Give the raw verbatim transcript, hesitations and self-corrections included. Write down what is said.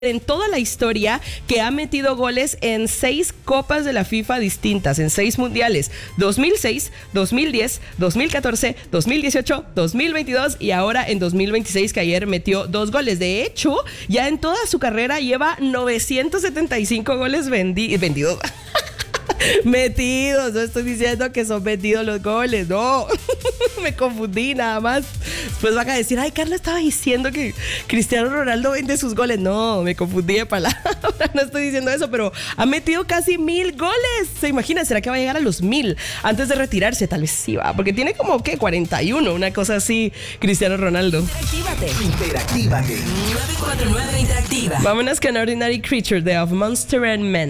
en toda la historia que ha metido goles en seis copas de la FIFA distintas, en seis mundiales: dos mil seis, dos mil diez, dos mil catorce, dos mil dieciocho, dos mil veintidós y ahora en dos mil veintiséis, que ayer metió dos goles. De hecho, ya en toda su carrera lleva novecientos setenta y cinco goles vendi- vendidos. Metidos, no estoy diciendo que son vendidos los goles, no, me confundí nada más. Pues van a decir, ay, Carla estaba diciendo que Cristiano Ronaldo vende sus goles. No, me confundí de palabra, no estoy diciendo eso, pero ha metido casi mil goles. ¿Se imagina? ¿Será que va a llegar a los mil antes de retirarse? Tal vez sí va, porque tiene como, ¿qué? cuarenta y uno, una cosa así, Cristiano Ronaldo. Interactívate. Interactívate. nueve cuatro nueve Interactiva. Vámonos con Ordinary Creature de Of Monster and Men.